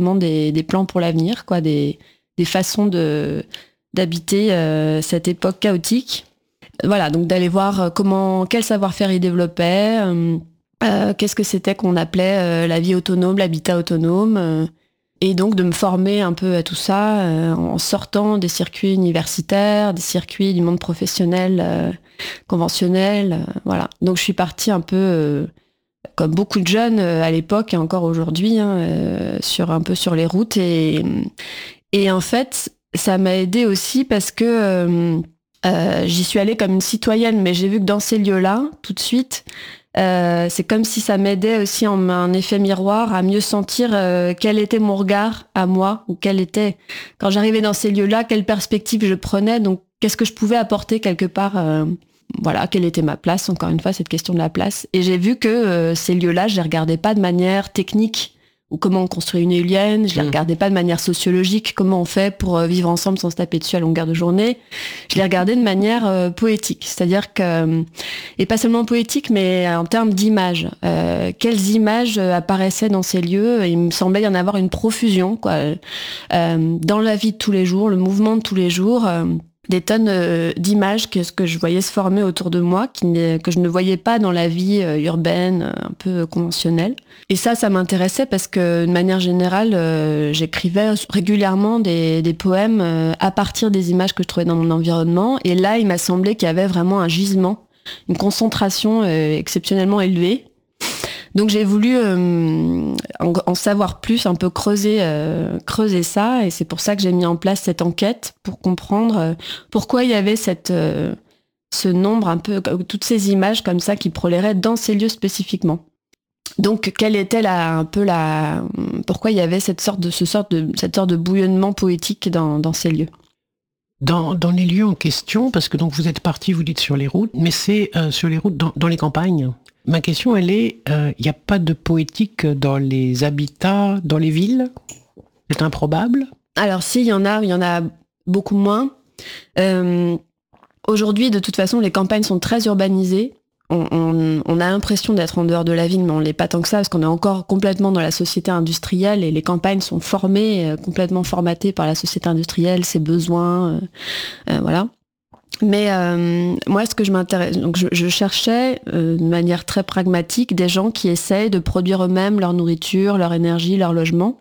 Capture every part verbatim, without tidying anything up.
des, des plans pour l'avenir, quoi, des, des façons de, d'habiter euh, cette époque chaotique. Voilà, donc d'aller voir comment, quel savoir-faire ils développaient, euh, euh, qu'est-ce que c'était qu'on appelait euh, la vie autonome, l'habitat autonome, euh, et donc de me former un peu à tout ça euh, en sortant des circuits universitaires, des circuits du monde professionnel euh, conventionnel, euh, voilà. Donc je suis partie un peu, euh, comme beaucoup de jeunes euh, à l'époque et encore aujourd'hui, hein, euh, sur un peu sur les routes, et, et en fait, ça m'a aidée aussi parce que euh, euh, j'y suis allée comme une citoyenne, mais j'ai vu que dans ces lieux-là, tout de suite, Euh, c'est comme si ça m'aidait aussi en un effet miroir à mieux sentir euh, quel était mon regard à moi, ou quel était, quand j'arrivais dans ces lieux-là, quelle perspective je prenais, donc qu'est-ce que je pouvais apporter quelque part, euh, voilà, quelle était ma place, encore une fois, cette question de la place. Et j'ai vu que euh, ces lieux-là, je les regardais pas de manière technique, ou comment on construit une éolienne, je les regardais pas de manière sociologique, comment on fait pour euh, vivre ensemble sans se taper dessus à longueur de journée. Je les regardais de manière euh, poétique, c'est-à-dire que, et pas seulement poétique, mais en termes d'images. Euh, quelles images euh, apparaissaient dans ces lieux? Il me semblait y en avoir une profusion, quoi. Euh, dans la vie de tous les jours, le mouvement de tous les jours, euh, des tonnes euh, d'images que, que je voyais se former autour de moi, qui, que je ne voyais pas dans la vie euh, urbaine, euh, un peu conventionnelle. Et ça, ça m'intéressait parce que, de manière générale, euh, j'écrivais régulièrement des, des poèmes euh, à partir des images que je trouvais dans mon environnement. Et là, il m'a semblé qu'il y avait vraiment un gisement, une concentration euh, exceptionnellement élevée. Donc j'ai voulu euh, en, en savoir plus, un peu creuser, euh, creuser ça, et c'est pour ça que j'ai mis en place cette enquête, pour comprendre euh, pourquoi il y avait cette, euh, ce nombre, un peu, toutes ces images comme ça qui proléraient dans ces lieux spécifiquement. Donc quelle était la, un peu la, pourquoi il y avait cette sorte de, ce sorte de, cette sorte de bouillonnement poétique dans, dans ces lieux. Dans, dans les lieux en question, parce que donc vous êtes parti, vous dites sur les routes, mais c'est euh, sur les routes dans, dans les campagnes. Ma question, elle est, il euh, n'y a pas de poétique dans les habitats, dans les villes? C'est improbable? Alors si, il y en a, il y en a beaucoup moins. Euh, aujourd'hui, de toute façon, les campagnes sont très urbanisées. On, on, on a l'impression d'être en dehors de la ville, mais on l'est pas tant que ça, parce qu'on est encore complètement dans la société industrielle, et les campagnes sont formées, euh, complètement formatées par la société industrielle, ses besoins, euh, euh, voilà. Mais euh, moi, ce que je m'intéresse, donc je, je cherchais euh, de manière très pragmatique des gens qui essayent de produire eux-mêmes leur nourriture, leur énergie, leur logement.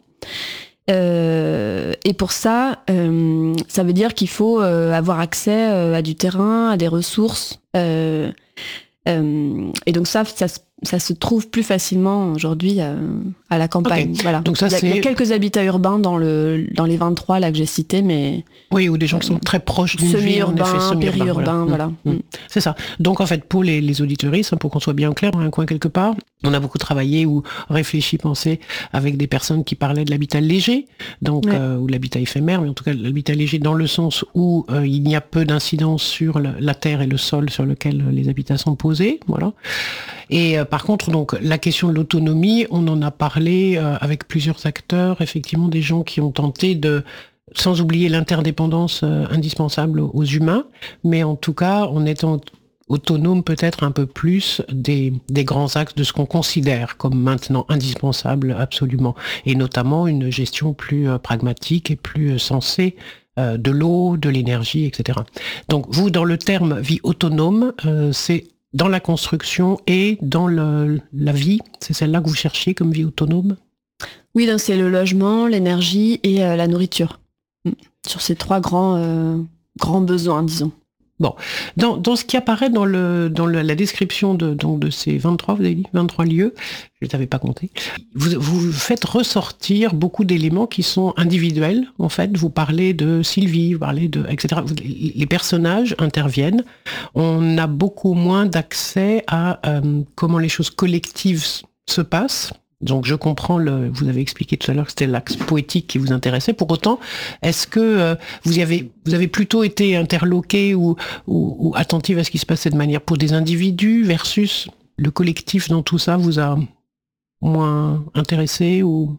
Euh, et pour ça, euh, ça veut dire qu'il faut euh, avoir accès euh, à du terrain, à des ressources. Euh, euh, et donc ça, ça, ça se trouve plus facilement aujourd'hui à, à la campagne. Okay. Voilà. Donc ça, il, y a, c'est... il y a quelques habitats urbains dans, le, dans les vingt-trois là que j'ai cités, mais... Oui, ou des gens qui sont très proches d'une ville, en effet, semi-urbain, périurbain, voilà. voilà. Mmh. Mmh. C'est ça. Donc en fait, pour les, les auditeuristes, pour qu'on soit bien clair, dans un coin quelque part, on a beaucoup travaillé ou réfléchi, pensé avec des personnes qui parlaient de l'habitat léger, donc ouais. euh, ou l'habitat éphémère, mais en tout cas l'habitat léger dans le sens où euh, il n'y a peu d'incidence sur la, la terre et le sol sur lequel les habitats sont posés, voilà. Et euh, par contre, donc la question de l'autonomie, on en a parlé euh, avec plusieurs acteurs, effectivement des gens qui ont tenté de, sans oublier l'interdépendance euh, indispensable aux humains, mais en tout cas en étant autonome peut-être un peu plus des, des grands axes de ce qu'on considère comme maintenant indispensable absolument, et notamment une gestion plus euh, pragmatique et plus euh, sensée euh, de l'eau, de l'énergie, et cetera. Donc vous, dans le terme vie autonome, euh, c'est dans la construction et dans le, la vie, c'est celle-là que vous cherchiez comme vie autonome? Oui, donc c'est le logement, l'énergie et euh, la nourriture. Sur ces trois grands, euh, grands besoins, disons. Bon, dans, dans ce qui apparaît dans, le, dans le, la description de, donc de ces vingt-trois, vous avez dit, vingt-trois lieux, je ne t'avais pas compté, vous, vous faites ressortir beaucoup d'éléments qui sont individuels, en fait. Vous parlez de Sylvie, vous parlez de, et cetera. Les personnages interviennent. On a beaucoup moins d'accès à euh, comment les choses collectives se passent. Donc je comprends, le, vous avez expliqué tout à l'heure que c'était l'axe poétique qui vous intéressait. Pour autant, est-ce que euh, vous, y avez, vous avez plutôt été interloqué ou, ou, ou attentive à ce qui se passait de manière pour des individus versus le collectif dans tout ça vous a moins intéressé ou...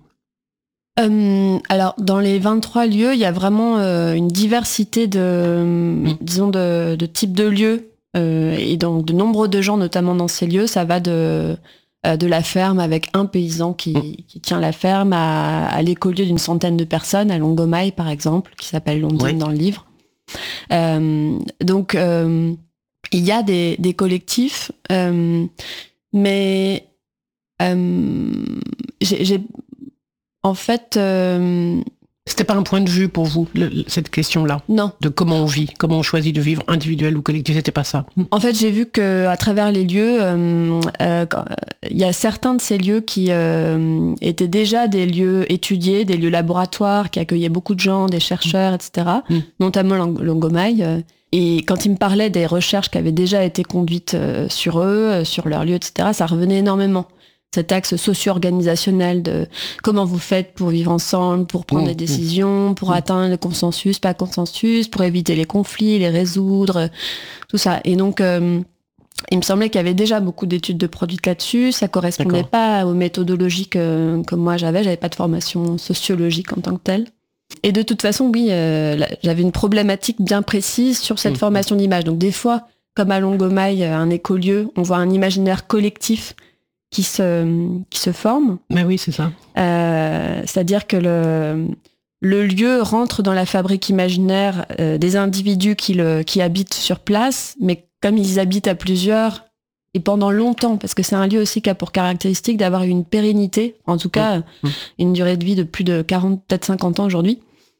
Euh, alors, dans les vingt-trois lieux, il y a vraiment euh, une diversité de, mmh. disons, de, de types de lieux euh, et donc de nombre de gens, notamment dans ces lieux. Ça va de euh, de la ferme avec un paysan qui, mmh. qui tient la ferme à, à l'écolieu d'une centaine de personnes, à Longomaille par exemple, qui s'appelle Londine oui. dans le livre. Euh, donc, euh, il y a des, des collectifs, euh, mais euh, j'ai, j'ai en fait... Euh, C'était pas un point de vue pour vous, le, cette question-là? Non. De comment on vit, comment on choisit de vivre, individuel ou collectif, c'était pas ça? En fait, j'ai vu qu'à travers les lieux, il euh, euh, y a certains de ces lieux qui euh, étaient déjà des lieux étudiés, des lieux laboratoires, qui accueillaient beaucoup de gens, des chercheurs, et cetera, mmh. notamment Longomaille. Euh, et quand ils me parlaient des recherches qui avaient déjà été conduites euh, sur eux, euh, sur leurs lieux, et cetera, ça revenait énormément. Cet axe socio-organisationnel de comment vous faites pour vivre ensemble, pour prendre mmh, des décisions, pour mmh. atteindre le consensus, pas consensus, pour éviter les conflits, les résoudre, tout ça. Et donc, euh, il me semblait qu'il y avait déjà beaucoup d'études de produites là-dessus. Ça correspondait D'accord. pas aux méthodologies que, que moi j'avais. J'avais pas de formation sociologique en tant que telle. Et de toute façon, oui, euh, là, j'avais une problématique bien précise sur cette mmh. formation d'image. Donc des fois, comme à Longomaille, un écolieu, on voit un imaginaire collectif qui se, qui se forme. Mais oui, c'est ça. Euh, c'est-à-dire que le, le lieu rentre dans la fabrique imaginaire euh, des individus qui, le, qui habitent sur place, mais comme ils habitent à plusieurs, et pendant longtemps, parce que c'est un lieu aussi qui a pour caractéristique d'avoir une pérennité, en tout cas, mmh. une durée de vie de plus de quarante, peut-être cinquante ans aujourd'hui.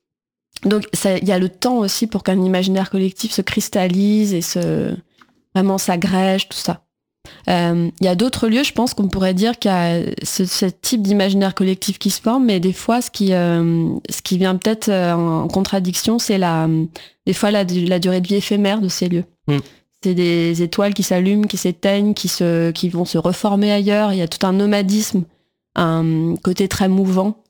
Donc, il y a le temps aussi pour qu'un imaginaire collectif se cristallise et se, vraiment s'agrège, tout ça. Il euh, y a d'autres lieux, je pense qu'on pourrait dire qu'il y a ce, ce type d'imaginaire collectif qui se forme, mais des fois, ce qui, euh, ce qui vient peut-être en contradiction, c'est la, des fois la, la durée de vie éphémère de ces lieux. Mmh. C'est des étoiles qui s'allument, qui s'éteignent, qui, se, qui vont se reformer ailleurs. Il y a tout un nomadisme, un côté très mouvant,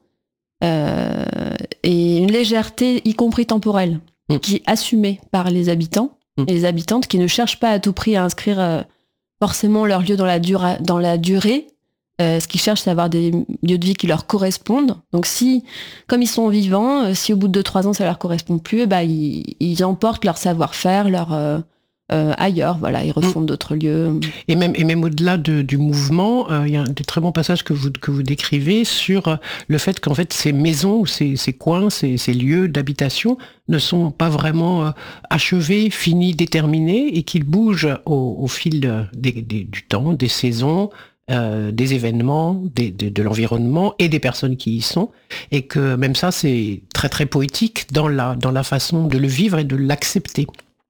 euh, et une légèreté, y compris temporelle, mmh. qui est assumée par les habitants mmh. et les habitantes, qui ne cherchent pas à tout prix à inscrire... Euh, forcément leur lieu dans la, dura, dans la durée. Euh, ce qu'ils cherchent, c'est avoir des lieux de vie qui leur correspondent. Donc si, comme ils sont vivants, euh, si au bout de deux trois ans ça leur correspond plus, bah, ils, ils emportent leur savoir-faire, leur... Euh, Euh, ailleurs, voilà, ils refont mmh. d'autres lieux. Et même, et même au-delà de, du mouvement, il euh, y a des très bons passages que vous, que vous décrivez sur le fait qu'en fait ces maisons, ces, ces coins, ces, ces lieux d'habitation ne sont pas vraiment euh, achevés, finis, déterminés, et qu'ils bougent au, au fil de, des, des, du temps, des saisons, euh, des événements, des, de, de l'environnement et des personnes qui y sont, et que même ça, c'est très très poétique dans la, dans la façon de le vivre et de l'accepter.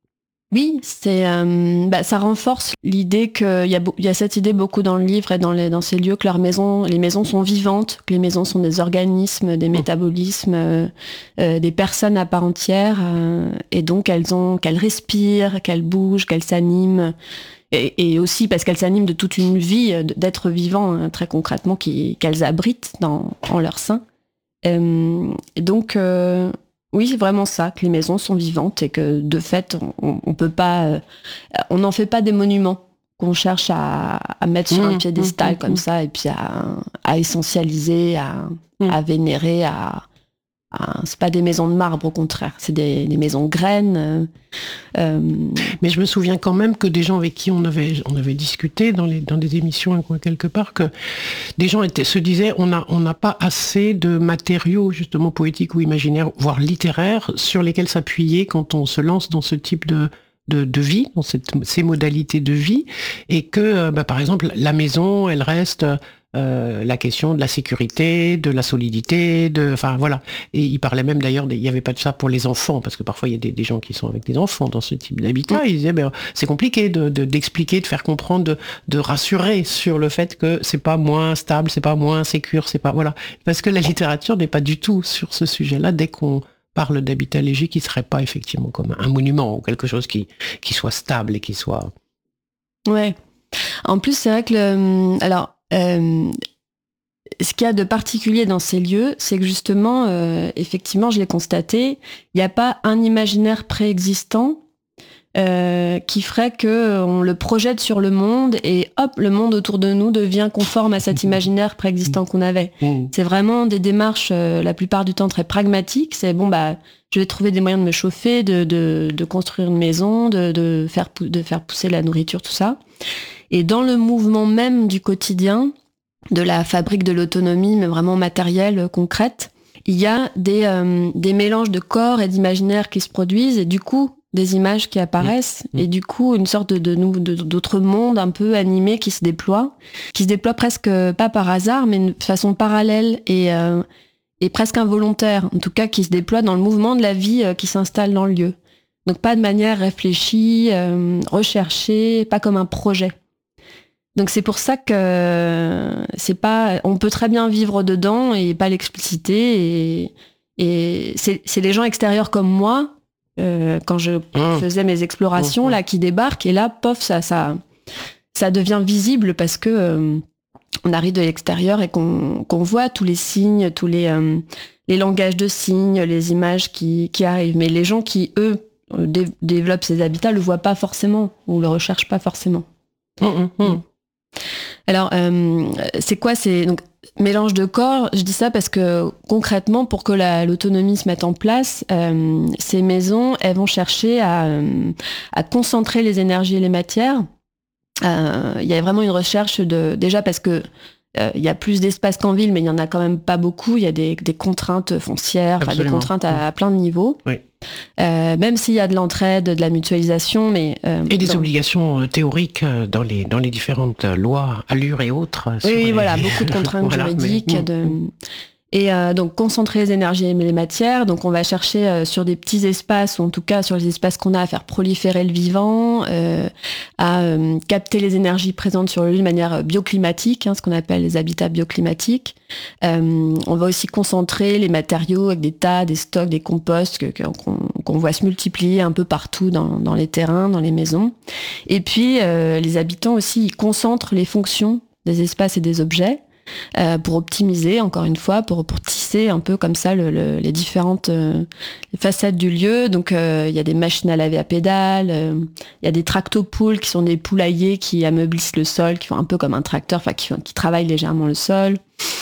Oui, c'est, euh, bah, ça renforce l'idée qu'il y a, y a cette idée beaucoup dans le livre et dans, les, dans ces lieux que leurs maisons, les maisons sont vivantes, que les maisons sont des organismes, des métabolismes, euh, euh, des personnes à part entière, euh, et donc elles ont, qu'elles respirent, qu'elles bougent, qu'elles s'animent, et, et aussi parce qu'elles s'animent de toute une vie d'êtres vivants, hein, très concrètement, qui, qu'elles abritent dans, en leur sein. Euh, et donc... Euh, Oui, c'est vraiment ça, que les maisons sont vivantes et que de fait, on, on peut pas, euh, on n'en fait pas des monuments qu'on cherche à, à mettre sur mmh, un piédestal mmh, comme mmh. ça et puis à, à essentialiser, à, mmh. à vénérer, à, à, c'est pas des maisons de marbre, au contraire, c'est des, des maisons graines. Euh, Mais je me souviens quand même que des gens avec qui on avait, on avait discuté dans, les, dans des émissions quelque part, que des gens étaient, se disaient on n'a on n'a pas assez de matériaux justement poétiques ou imaginaires, voire littéraires, sur lesquels s'appuyer quand on se lance dans ce type de, de, de vie, dans cette, ces modalités de vie, et que bah, par exemple la maison, elle reste... Euh, la question de la sécurité, de la solidité, de, enfin voilà. Et il parlait même d'ailleurs, il n'y avait pas de ça pour les enfants, parce que parfois il y a des, des gens qui sont avec des enfants dans ce type d'habitat. Ils disaient, ben, c'est compliqué de, de, d'expliquer, de faire comprendre, de, de rassurer sur le fait que c'est pas moins stable, c'est pas moins sécure, c'est pas, voilà. Parce que la littérature n'est pas du tout sur ce sujet-là. Dès qu'on parle d'habitat léger, qui serait pas effectivement comme un monument ou quelque chose qui, qui soit stable et qui soit. Ouais. En plus, c'est vrai que le, alors. Euh, ce qu'il y a de particulier dans ces lieux, c'est que justement, euh, effectivement, je l'ai constaté, il n'y a pas un imaginaire préexistant euh, qui ferait qu'on le projette sur le monde et hop, le monde autour de nous devient conforme à cet imaginaire préexistant qu'on avait. C'est vraiment des démarches, euh, la plupart du temps, très pragmatiques. C'est bon, bah, je vais trouver des moyens de me chauffer, de, de, de construire une maison, de, de, faire, de faire pousser la nourriture, tout ça. Et dans le mouvement même du quotidien, de la fabrique de l'autonomie, mais vraiment matérielle, concrète, il y a des, euh, des mélanges de corps et d'imaginaire qui se produisent, et du coup, des images qui apparaissent, mmh. et du coup, une sorte de, de, de, d'autres mondes un peu animés qui se déploient, qui se déploient presque pas par hasard, mais de façon parallèle et, euh, et presque involontaire, en tout cas qui se déploient dans le mouvement de la vie euh, qui s'installe dans le lieu. Donc pas de manière réfléchie, euh, recherchée, pas comme un projet. Donc c'est pour ça que c'est pas, on peut très bien vivre dedans et pas l'expliciter. Et, et c'est, c'est les gens extérieurs comme moi, euh, quand je mmh. faisais mes explorations, mmh. là, qui débarquent, et là, pof, ça, ça, ça devient visible parce que euh, on arrive de l'extérieur et qu'on, qu'on voit tous les signes, tous les, euh, les langages de signes, les images qui, qui arrivent. Mais les gens qui, eux, dé- développent ces habitats le voient pas forcément ou le recherchent pas forcément. Mmh, mmh, mmh. Alors, euh, c'est quoi c'est donc mélange de corps. Je dis ça parce que concrètement, pour que la, l'autonomie se mette en place, euh, ces maisons, elles vont chercher à, euh, à concentrer les énergies et les matières. Il euh, y a vraiment une recherche de déjà parce que il euh, y a plus d'espace qu'en ville, mais il y en a quand même pas beaucoup. Il y a des, des contraintes foncières, des contraintes à, à plein de niveaux. Oui. Euh, même s'il y a de l'entraide, de la mutualisation, mais euh, et des dans... obligations théoriques dans les dans les différentes lois, allures et autres. Oui, les... voilà, beaucoup de contraintes voilà, juridiques. Mais... De... Et euh, donc concentrer les énergies et les matières. Donc on va chercher euh, sur des petits espaces, ou en tout cas sur les espaces qu'on a, à faire proliférer le vivant, euh, à euh, capter les énergies présentes sur le lieu de manière bioclimatique, hein, ce qu'on appelle les habitats bioclimatiques. Euh, on va aussi concentrer les matériaux avec des tas, des stocks, des composts que, que, qu'on, qu'on voit se multiplier un peu partout dans, dans les terrains, dans les maisons. Et puis euh, les habitants aussi, ils concentrent les fonctions des espaces et des objets. Euh, pour optimiser, encore une fois, pour, pour tisser un peu comme ça le, le, les différentes euh, facettes du lieu. Donc, il euh, y a des machines à laver à pédales, il euh, y a des tractopoules qui sont des poulaillers qui ameublissent le sol, qui font un peu comme un tracteur, enfin, qui, qui travaillent légèrement le sol.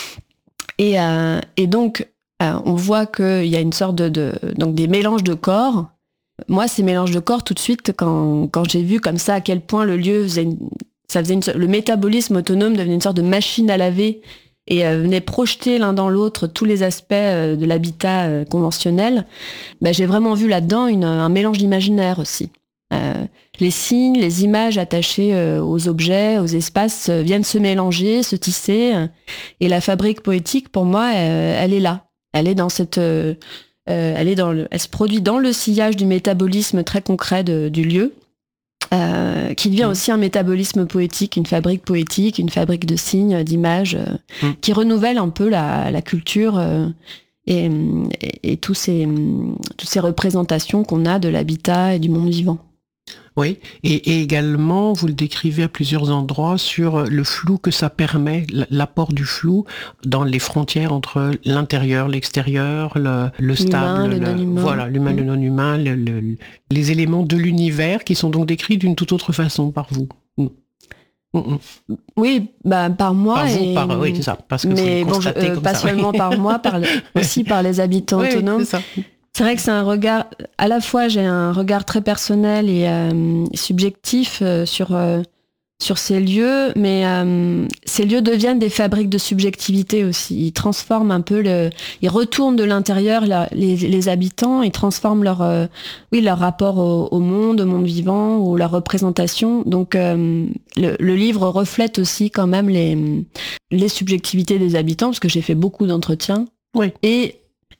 Et, euh, et donc, euh, on voit qu'il y a une sorte de, de... donc des mélanges de corps. Moi, ces mélanges de corps, tout de suite, quand, quand j'ai vu comme ça à quel point le lieu faisait une... Ça faisait une, le métabolisme autonome devenait une sorte de machine à laver et euh, venait projeter l'un dans l'autre tous les aspects euh, de l'habitat euh, conventionnel. Ben, j'ai vraiment vu là-dedans une, un mélange d'imaginaire aussi. Euh, les signes, les images attachées euh, aux objets, aux espaces euh, viennent se mélanger, se tisser. Euh, et la fabrique poétique, pour moi, euh, elle est là. Elle est dans cette, euh, euh, elle est dans le, elle se produit dans le sillage du métabolisme très concret de, du lieu. Euh, qui devient mmh. aussi un métabolisme poétique, une fabrique poétique, une fabrique de signes, d'images, euh, mmh. qui renouvelle un peu la, la culture euh, et, et, et tous ces, toutes ces représentations qu'on a de l'habitat et du monde vivant. Oui, et, et également, vous le décrivez à plusieurs endroits sur le flou que ça permet, l'apport du flou dans les frontières entre l'intérieur, l'extérieur, le, le stable, l'humain, le, le non-humain. Voilà, l'humain, mmh. le non-humain, le, le, les éléments de l'univers qui sont donc décrits d'une toute autre façon par vous. Mmh. Mmh. Oui, bah, par moi. Par vous, et... par, oui, c'est ça. Parce que mais bon, je, euh, pas ça, seulement oui. par moi, par le, aussi par les habitants oui, autonomes. Oui, c'est ça. C'est vrai que c'est un regard, à la fois j'ai un regard très personnel et euh, subjectif euh, sur, euh, sur ces lieux, mais euh, ces lieux deviennent des fabriques de subjectivité aussi. Ils transforment un peu, le, ils retournent de l'intérieur la, les, les habitants, ils transforment leur, euh, oui, leur rapport au, au monde, au monde vivant, ou leur représentation. Donc euh, le, le livre reflète aussi quand même les, les subjectivités des habitants, parce que j'ai fait beaucoup d'entretiens. Oui. Et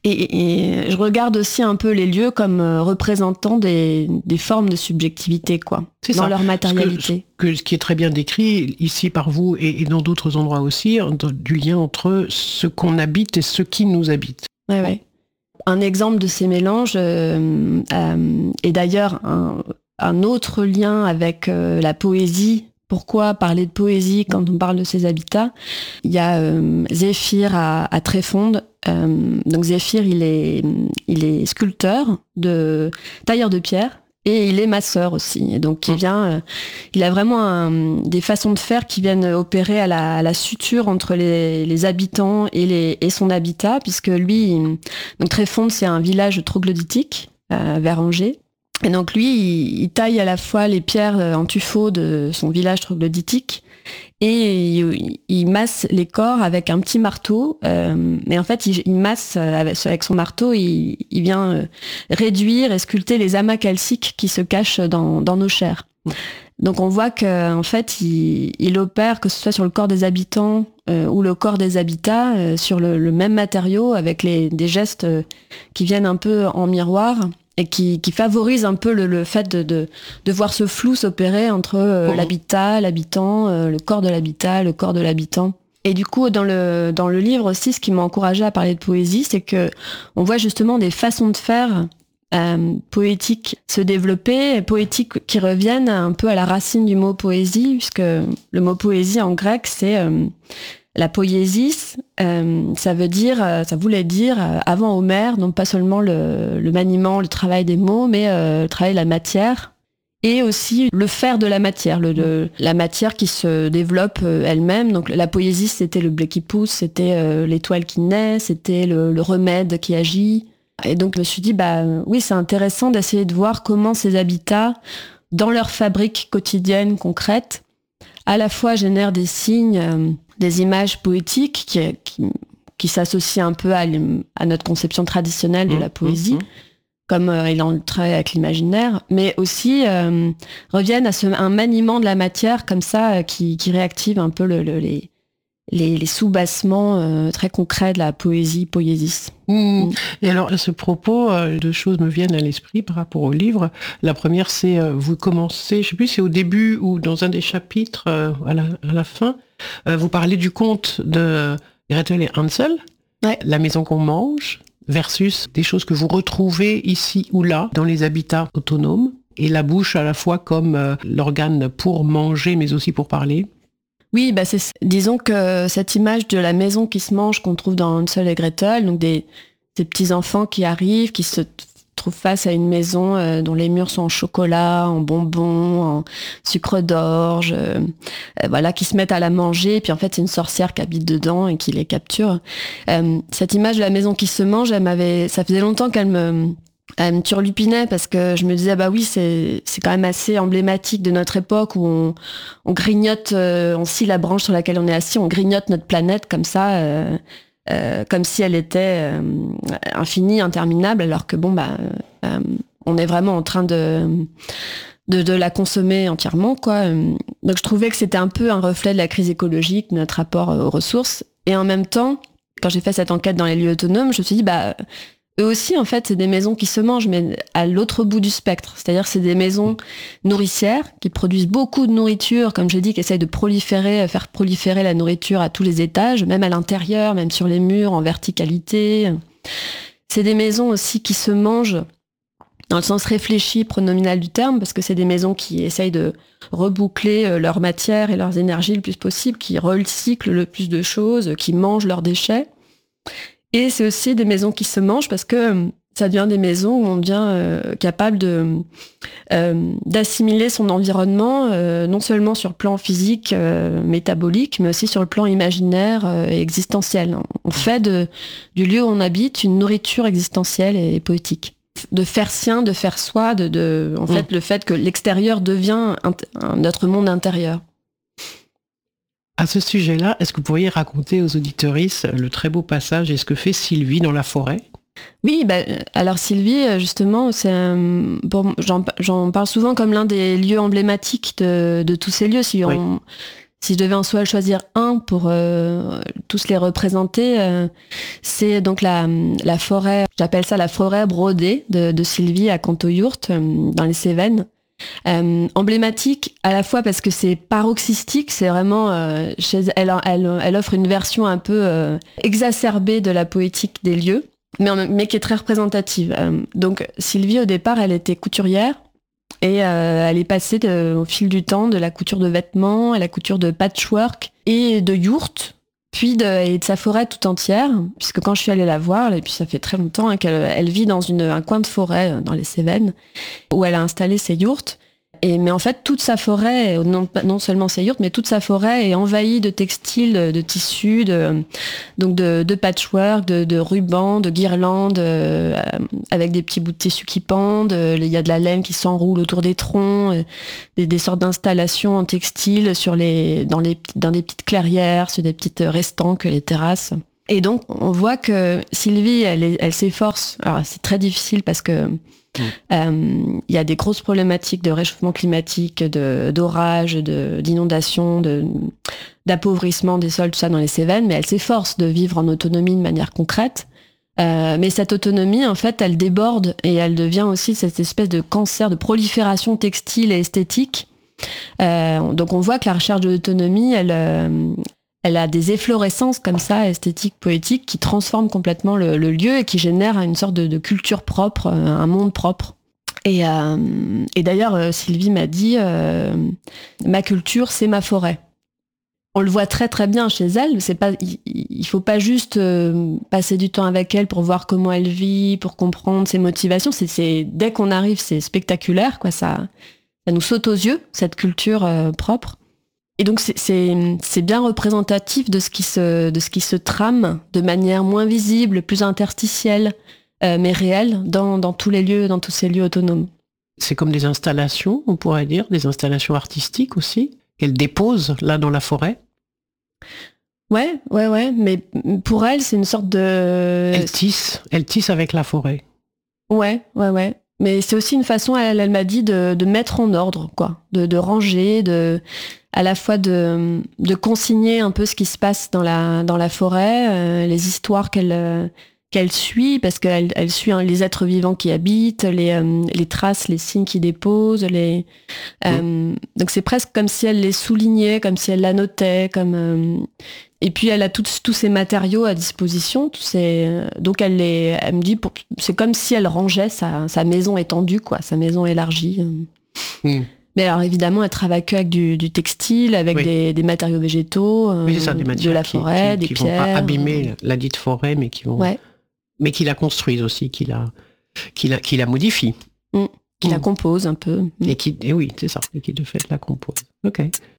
Et, et je regarde aussi un peu les lieux comme représentants des, des formes de subjectivité, quoi, c'est dans ça. leur matérialité. Ce, que, ce qui est très bien décrit ici par vous et, et dans d'autres endroits aussi, du lien entre ce qu'on habite et ce qui nous habite. Ouais, ouais. Un exemple de ces mélanges, euh, euh, et d'ailleurs un, un autre lien avec euh, la poésie. Pourquoi parler de poésie quand on parle de ces habitats ? Il y a euh, Zéphyr à, à Tréfonde. Euh, donc Zéphyr, il est, il est sculpteur, de, tailleur de pierre, et il est masseur aussi. Et donc il vient, euh, il a vraiment un, des façons de faire qui viennent opérer à la, à la suture entre les, les habitants et, les, et son habitat, puisque lui, il, donc Tréfonde, c'est un village troglodytique euh, vers Angers. Et donc lui, il, il taille à la fois les pierres en tuffeau de son village troglodytique et il, il masse les corps avec un petit marteau. Euh, et en fait, il, il masse avec, avec son marteau, il, il vient euh, réduire et sculpter les amas calciques qui se cachent dans, dans nos chairs. Donc on voit qu'en fait, il, il opère, que ce soit sur le corps des habitants euh, ou le corps des habitats, euh, sur le, le même matériau, avec les, des gestes euh, qui viennent un peu en miroir et qui, qui favorisent un peu le, le fait de, de, de voir ce flou s'opérer entre euh, oh. l'habitat, l'habitant, euh, le corps de l'habitat, le corps de l'habitant. Et du coup, dans le, dans le livre aussi, ce qui m'a encouragée à parler de poésie, c'est que on voit justement des façons de faire Euh, poétiques se développer, poétiques qui reviennent un peu à la racine du mot poésie, puisque le mot poésie en grec, c'est euh, la poiesis, euh, ça veut dire, ça voulait dire euh, avant Homère, donc pas seulement le, le maniement, le travail des mots, mais euh, le travail de la matière, et aussi le faire de la matière, le, le, la matière qui se développe euh, elle-même. Donc la poésie, c'était le blé qui pousse, c'était euh, l'étoile qui naît, c'était le, le remède qui agit. Et donc je me suis dit, bah oui, c'est intéressant d'essayer de voir comment ces habitats, dans leur fabrique quotidienne concrète, à la fois génèrent des signes, euh, des images poétiques qui, qui, qui s'associent un peu à, à notre conception traditionnelle de la poésie, mmh, mmh. comme euh, il en travaille avec l'imaginaire, mais aussi euh, reviennent à ce, un maniement de la matière comme ça, euh, qui, qui réactive un peu le, le, les... Les, les sous-bassements euh, très concrets de la poésie, poiesis. Mmh. Mmh. Et alors, à ce propos, euh, deux choses me viennent à l'esprit par rapport au livre. La première, c'est, euh, vous commencez, je sais plus, c'est au début ou dans un des chapitres, euh, à, la, à la fin, euh, vous parlez du conte de Gretel et Hansel, ouais. La maison qu'on mange, versus des choses que vous retrouvez ici ou là, dans les habitats autonomes, et la bouche à la fois comme euh, l'organe pour manger, mais aussi pour parler. Oui, bah c'est, disons que cette image de la maison qui se mange qu'on trouve dans Hansel et Gretel, donc des, des petits enfants qui arrivent, qui se trouvent face à une maison euh, dont les murs sont en chocolat, en bonbons, en sucre d'orge, euh, euh, voilà, qui se mettent à la manger, et puis en fait c'est une sorcière qui habite dedans et qui les capture. Euh, cette image de la maison qui se mange, elle m'avait, ça faisait longtemps qu'elle me Elle me turlupinait parce que je me disais, bah oui, c'est, c'est quand même assez emblématique de notre époque où on, on grignote, euh, on scie la branche sur laquelle on est assis, on grignote notre planète comme ça, euh, euh, comme si elle était euh, infinie, interminable, alors que bon, bah, euh, on est vraiment en train de, de, de la consommer entièrement, quoi. Donc je trouvais que c'était un peu un reflet de la crise écologique, de notre rapport aux ressources. Et en même temps, quand j'ai fait cette enquête dans les lieux autonomes, je me suis dit, bah, eux aussi, en fait, c'est des maisons qui se mangent, mais à l'autre bout du spectre. C'est-à-dire que c'est des maisons nourricières qui produisent beaucoup de nourriture, comme j'ai dit, qui essayent de proliférer, faire proliférer la nourriture à tous les étages, même à l'intérieur, même sur les murs, en verticalité. C'est des maisons aussi qui se mangent dans le sens réfléchi, pronominal du terme, parce que c'est des maisons qui essayent de reboucler leur matière et leurs énergies le plus possible, qui recyclent le plus de choses, qui mangent leurs déchets. Et c'est aussi des maisons qui se mangent parce que ça devient des maisons où on devient euh, capable de, euh, d'assimiler son environnement, euh, non seulement sur le plan physique, euh, métabolique, mais aussi sur le plan imaginaire euh, et existentiel. On fait de, du lieu où on habite une nourriture existentielle et poétique. De faire sien, de faire soi, de, de, en fait, mmh. le fait que l'extérieur devient un, un, notre monde intérieur. À ce sujet-là, est-ce que vous pourriez raconter aux auditrices le très beau passage et ce que fait Sylvie dans la forêt ? Oui, bah, alors Sylvie, justement, c'est un, bon, j'en, j'en parle souvent comme l'un des lieux emblématiques de, de tous ces lieux. Si, on, oui. si je devais en soit choisir un pour euh, tous les représenter, euh, c'est donc la, la forêt, j'appelle ça la forêt brodée de, de Sylvie à Cantoyourte, dans les Cévennes. Euh, emblématique à la fois parce que c'est paroxystique, c'est vraiment euh, chez elle, elle, elle offre une version un peu euh, exacerbée de la poétique des lieux, mais, mais qui est très représentative. Euh, donc Sylvie au départ elle était couturière et euh, elle est passée de, au fil du temps de la couture de vêtements à la couture de patchwork et de yourtes, puis de, et de sa forêt tout entière, puisque quand je suis allée la voir, et puis ça fait très longtemps hein, qu'elle elle vit dans une, un coin de forêt dans les Cévennes, où elle a installé ses yourtes. Et, mais en fait, toute sa forêt, non, non seulement ses yurts, mais toute sa forêt est envahie de textiles, de, de tissus, de, donc de, de patchwork, de, de rubans, de guirlandes, euh, avec des petits bouts de tissu qui pendent. Il y a de la laine qui s'enroule autour des troncs, euh, des, des sortes d'installations en textile sur les, dans, les, dans des petites clairières, sur des petites restanques, les terrasses. Et donc, on voit que Sylvie, elle, est, elle s'efforce. Alors, c'est très difficile parce que il mmh. euh, y a des grosses problématiques de réchauffement climatique, de, d'orage, de, d'inondation, de, d'appauvrissement des sols, tout ça dans les Cévennes, mais elle s'efforce de vivre en autonomie de manière concrète. Euh, mais cette autonomie, en fait, elle déborde et elle devient aussi cette espèce de cancer de prolifération textile et esthétique. Euh, donc on voit que la recherche de l'autonomie, elle, euh, elle a des efflorescences comme ça, esthétiques, poétiques, qui transforment complètement le, le lieu et qui génèrent une sorte de, de culture propre, un monde propre. Et, euh, et d'ailleurs, Sylvie m'a dit euh, « Ma culture, c'est ma forêt ». On le voit très très bien chez elle. C'est pas, il, il faut pas juste euh, passer du temps avec elle pour voir comment elle vit, pour comprendre ses motivations. C'est, c'est dès qu'on arrive, c'est spectaculaire, quoi. Ça, ça nous saute aux yeux, cette culture euh, propre. Et donc c'est, c'est, c'est bien représentatif de ce qui se, de ce qui se trame de manière moins visible, plus interstitielle, euh, mais réelle dans, dans tous les lieux, dans tous ces lieux autonomes. C'est comme des installations, on pourrait dire, des installations artistiques aussi, qu'elle dépose là dans la forêt. Ouais, ouais, ouais, mais pour elle, c'est une sorte de... Elle tisse, elle tisse avec la forêt. Ouais, ouais, ouais. Mais c'est aussi une façon, elle, elle m'a dit, de, de mettre en ordre, quoi, de, de ranger, de, à la fois de, de consigner un peu ce qui se passe dans la, dans la forêt, euh, les histoires qu'elle, euh, qu'elle suit, parce qu'elle elle suit hein, les êtres vivants qui habitent, les, euh, les traces, les signes qu'ils déposent, les, euh, mmh. donc c'est presque comme si elle les soulignait, comme si elle l'annotait, comme... Euh, et puis elle a tous tous ces matériaux à disposition, tous ces, donc elle les, elle me dit, pour, c'est comme si elle rangeait sa, sa maison étendue, quoi, sa maison élargie. Mmh. Mais alors évidemment, elle travaille que avec du, du textile, avec oui. des, des matériaux végétaux, euh, oui, ça, des de la forêt, qui, qui, des qui pierres. Qui vont pas abîmer la dite forêt, mais qui vont, ouais. mais qui la construisent aussi, qui la, qui la, qui la modifient. Mmh. Qui mmh. la compose un peu. Et qui, et oui, c'est ça, et qui de fait la compose. Ok.